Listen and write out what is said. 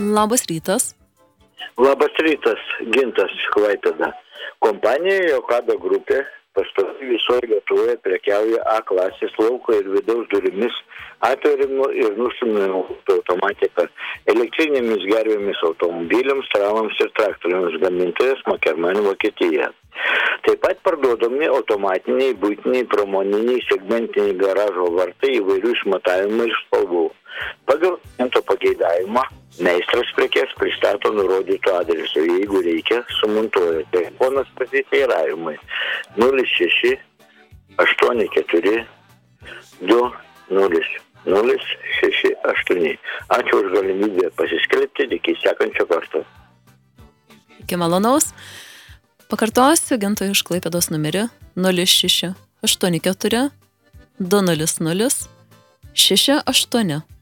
Labas rytas. Labas rytas, Gintas Klaipėda. Kompanija Jokado grupė pastoviai visoje Lietuvoje prekiauja A klasės lauko ir vidaus durimis, atverimu ir nustumimu automatika, elektrinėmis gervėmis automobiliams, tramams ir traktoriams, gamintojas Makerman Vokietija. Taip pat parduodami automatiniai, buitiniai, pramoniniai, segmentiniai garažo vartai įvairių išmatavimų ir spalvų. Pagal kliento pageidavimą meistras prekes pristato nurodytų adresu, jeigu reikia, sumontuoja. Telefonas pasiteiravimai 06 84 20 068. Ačiū už galimybę pasiskelbti, iki sekančio karto. Iki malonaus. Pakartosiu Gintui iš Klaipėdos numerį 06 84 200 68.